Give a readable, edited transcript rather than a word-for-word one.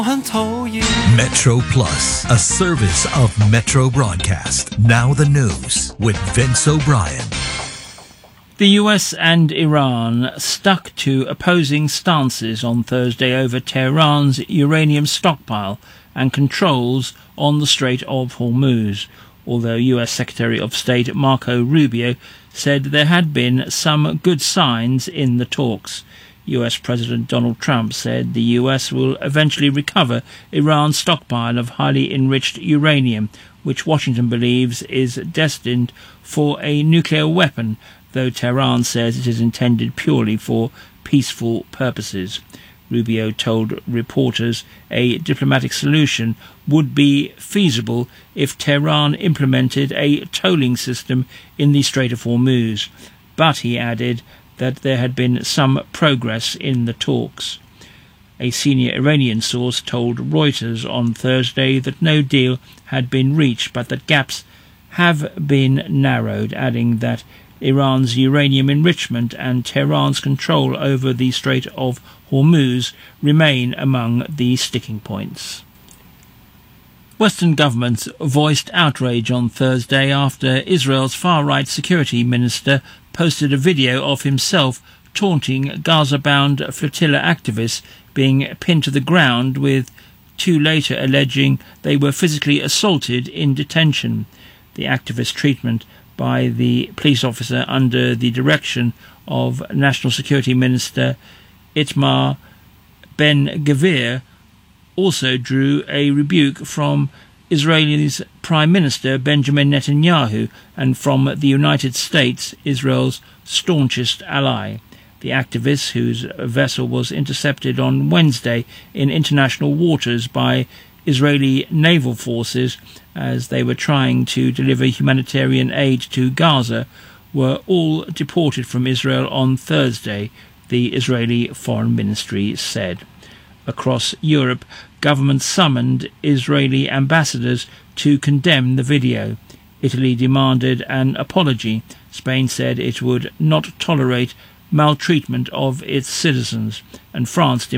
Metro Plus, a service of Metro Broadcast. Now the news with Vince O'Brien. The US and Iran stuck to opposing stances on Thursday over Tehran's uranium stockpile and controls on the Strait of Hormuz, although US Secretary of State Marco Rubio said there had been some good signs in the talks. US President Donald Trump said the US will eventually recover Iran's stockpile of highly enriched uranium, which Washington believes is destined for a nuclear weapon, though Tehran says it is intended purely for peaceful purposes. Rubio told reporters a diplomatic solution would be feasible if Tehran implemented a tolling system in the Strait of Hormuz, but he added that there had been some progress in the talks. A senior Iranian source told Reuters on Thursday that no deal had been reached, but that gaps have been narrowed, adding that Iran's uranium enrichment and Tehran's control over the Strait of Hormuz remain among the sticking points. Western governments voiced outrage on Thursday after Israel's far-right security minister posted a video of himself taunting Gaza-bound flotilla activists being pinned to the ground, with two later alleging they were physically assaulted in detention. The activist treatment by the police officer under the direction of National Security Minister Itamar Ben-Gvir also drew a rebuke from Israel's Prime Minister Benjamin Netanyahu and from the United States, Israel's staunchest ally. The activist, whose vessel was intercepted on Wednesday in international waters by Israeli naval forces as they were trying to deliver humanitarian aid to Gaza, were all deported from Israel on Thursday, the Israeli Foreign Ministry said. Across Europe, governments summoned Israeli ambassadors to condemn the video. Italy demanded an apology. Spain said it would not tolerate maltreatment of its citizens, and France